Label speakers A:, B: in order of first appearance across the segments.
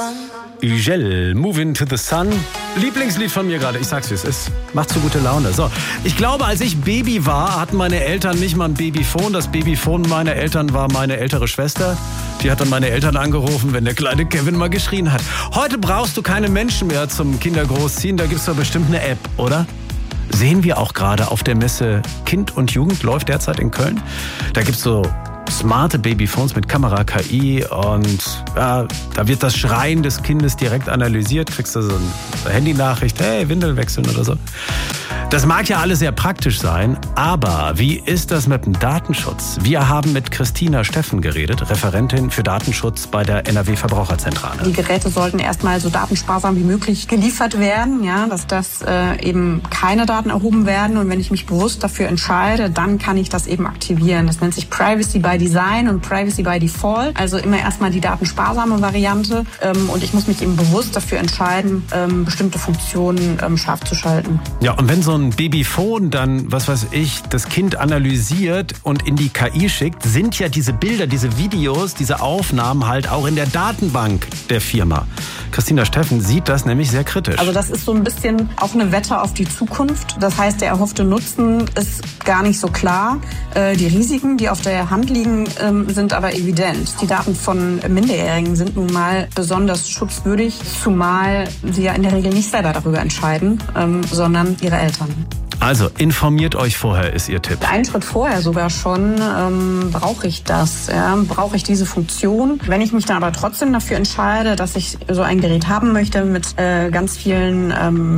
A: Ugel, Moving to the Sun. Lieblingslied von mir gerade, ich sag's wie es ist. Macht so gute Laune. So, ich glaube, als ich Baby war, hatten meine Eltern nicht mal ein Babyphone. Das Babyphone meiner Eltern war meine ältere Schwester. Die hat dann meine Eltern angerufen, wenn der kleine Kevin mal geschrien hat. Heute brauchst du keine Menschen mehr zum Kindergroßziehen. Da gibt's doch bestimmt eine App, oder? Sehen wir auch gerade auf der Messe Kind und Jugend, läuft derzeit in Köln. Da gibt's so smarte Babyphones mit Kamera, KI und ja, da wird das Schreien des Kindes direkt analysiert. Kriegst du so eine Handynachricht, hey, Windel wechseln oder so. Das mag ja alles sehr praktisch sein, aber wie ist das mit dem Datenschutz? Wir haben mit Christina Steffen geredet, Referentin für Datenschutz bei der NRW-Verbraucherzentrale.
B: Die Geräte sollten erstmal so datensparsam wie möglich geliefert werden, ja, dass eben keine Daten erhoben werden. Und wenn ich mich bewusst dafür entscheide, dann kann ich das eben aktivieren. Das nennt sich Privacy by Design und Privacy by Default. Also immer erstmal die datensparsame Variante. Und ich muss mich eben bewusst dafür entscheiden, bestimmte Funktionen scharf zu schalten.
A: Ja, und wenn so ein Babyphone dann, was weiß ich, das Kind analysiert und in die KI schickt, sind ja diese Bilder, diese Videos, diese Aufnahmen halt auch in der Datenbank der Firma. Christina Steffen sieht das nämlich sehr kritisch.
B: Also das ist so ein bisschen auch eine Wette auf die Zukunft. Das heißt, der erhoffte Nutzen ist gar nicht so klar. Die Risiken, die auf der Hand liegen, sind aber evident. Die Daten von Minderjährigen sind nun mal besonders schutzwürdig, zumal sie ja in der Regel nicht selber darüber entscheiden, sondern ihre Eltern.
A: Also informiert euch vorher, ist Ihr Tipp.
B: Einen Schritt vorher sogar schon brauche ich das, brauche ich diese Funktion. Wenn ich mich dann aber trotzdem dafür entscheide, dass ich so ein Gerät haben möchte mit ganz vielen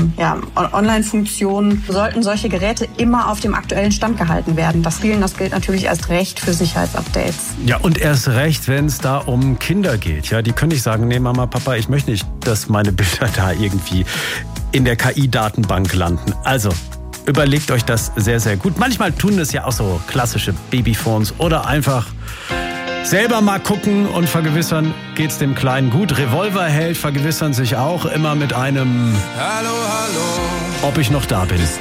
B: Online-Funktionen, sollten solche Geräte immer auf dem aktuellen Stand gehalten werden. Das gilt natürlich erst recht für Sicherheitsupdates.
A: Ja, und erst recht, wenn es da um Kinder geht. Ja, die können nicht sagen, nee Mama, Papa, ich möchte nicht, dass meine Bilder da irgendwie in der KI-Datenbank landen. Also überlegt euch das sehr, sehr gut. Manchmal tun es ja auch so klassische Babyphones oder einfach selber mal gucken und vergewissern, geht's dem Kleinen gut. Revolverheld vergewissern sich auch immer mit einem Hallo, hallo, ob ich noch da bin.